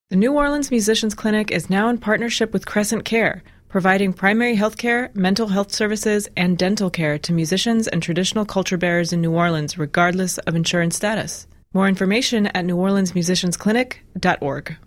The New Orleans Musicians Clinic is now in partnership with Crescent Care, providing primary health care, mental health services, and dental care to musicians and traditional culture bearers in New Orleans, regardless of insurance status. More information at neworleansmusiciansclinic.org.